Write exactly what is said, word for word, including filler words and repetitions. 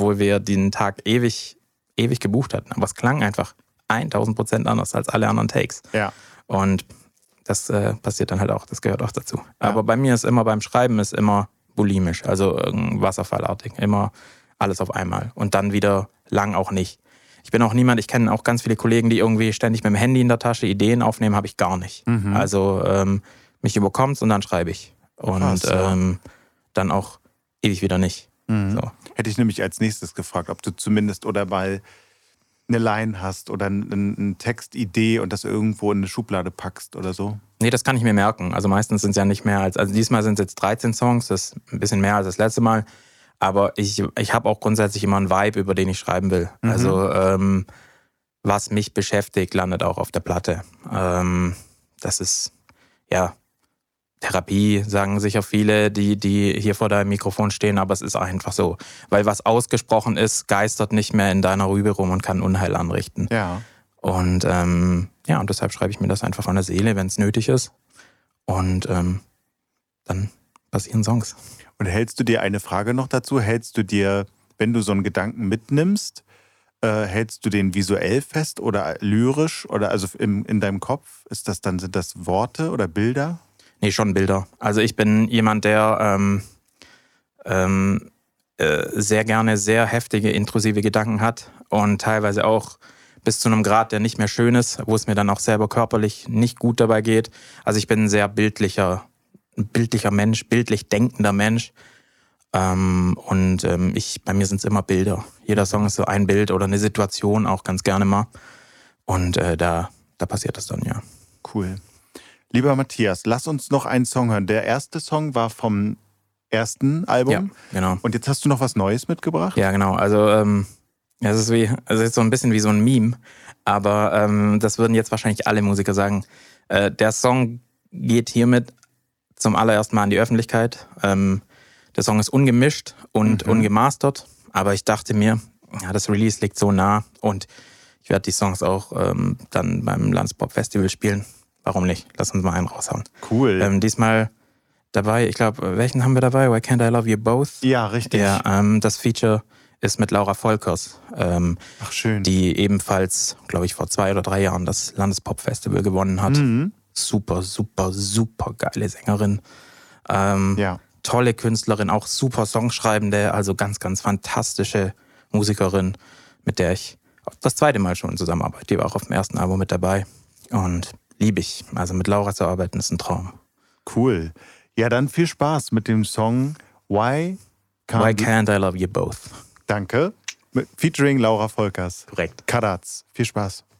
obwohl wir den Tag ewig, ewig gebucht hatten. Aber es klang einfach tausend Prozent anders als alle anderen Takes. Ja. Und das äh, passiert dann halt auch, das gehört auch dazu. Ja. Aber bei mir ist immer, beim Schreiben ist immer bulimisch, also wasserfallartig, immer alles auf einmal. Und dann wieder lang auch nicht. Ich bin auch niemand, ich kenne auch ganz viele Kollegen, die irgendwie ständig mit dem Handy in der Tasche Ideen aufnehmen, habe ich gar nicht. Mhm. Also ähm, mich überkommt's und dann schreibe ich. Und Krass, ja. ähm, dann auch ewig wieder nicht. Mhm. So. Hätte ich nämlich als nächstes gefragt, ob du zumindest oder mal eine Line hast oder eine, eine Textidee und das irgendwo in eine Schublade packst oder so. Nee, das kann ich mir merken. Also meistens sind es ja nicht mehr als, also diesmal sind es jetzt dreizehn Songs, das ist ein bisschen mehr als das letzte Mal. Aber ich, ich habe auch grundsätzlich immer einen Vibe, über den ich schreiben will. Mhm. Also ähm, was mich beschäftigt, landet auch auf der Platte. Ähm, das ist, ja, Therapie, sagen sicher viele, die, die hier vor deinem Mikrofon stehen, aber es ist einfach so. Weil was ausgesprochen ist, geistert nicht mehr in deiner Rübe rum und kann Unheil anrichten. Ja. Und ähm, ja, und deshalb schreibe ich mir das einfach von der Seele, wenn es nötig ist. Und ähm, dann passieren Songs. Und hältst du dir eine Frage noch dazu? Hältst du dir, wenn du so einen Gedanken mitnimmst, äh, hältst du den visuell fest oder lyrisch oder also im, in deinem Kopf? Ist das dann, sind das Worte oder Bilder? Nee, schon Bilder. Also ich bin jemand, der ähm, ähm, äh, sehr gerne sehr heftige, intrusive Gedanken hat und teilweise auch bis zu einem Grad, der nicht mehr schön ist, wo es mir dann auch selber körperlich nicht gut dabei geht. Also ich bin ein sehr bildlicher, ein bildlicher Mensch, bildlich denkender Mensch. Ähm, und ähm, ich, bei mir sind es immer Bilder. Jeder Song ist so ein Bild oder eine Situation auch ganz gerne mal. Und äh, da, da passiert das dann, ja. Cool. Lieber Matthias, lass uns noch einen Song hören. Der erste Song war vom ersten Album. Ja, genau. Und jetzt hast du noch was Neues mitgebracht? Ja, genau. Also ähm, es ist wie, also es ist so ein bisschen wie so ein Meme, aber ähm, das würden jetzt wahrscheinlich alle Musiker sagen. Äh, der Song geht hiermit zum allerersten Mal an die Öffentlichkeit. Ähm, der Song ist ungemischt und Mhm. ungemastert, aber ich dachte mir, ja, das Release liegt so nah und ich werde die Songs auch ähm, dann beim Landespop Festival spielen. Warum nicht? Lass uns mal einen raushauen. Cool. Ähm, diesmal dabei, ich glaube, welchen haben wir dabei? Why Can't I Love You Both? Ja, richtig. Ja, ähm, das Feature ist mit Laura Volkers, ähm, Ach, schön. die ebenfalls, glaube ich, vor zwei oder drei Jahren das Landespop-Festival gewonnen hat. Mhm. Super, super, super geile Sängerin. Ähm, Ja. Tolle Künstlerin, auch super Songschreibende, also ganz, ganz fantastische Musikerin, mit der ich das zweite Mal schon zusammenarbeite. Die war auch auf dem ersten Album mit dabei und liebe ich. Also mit Laura zu arbeiten ist ein Traum. Cool. Ja, dann viel Spaß mit dem Song Why Can't, Why Can't I Love You Both? Danke. Mit, featuring Laura Volkers. Korrekt. Kadatz. Viel Spaß.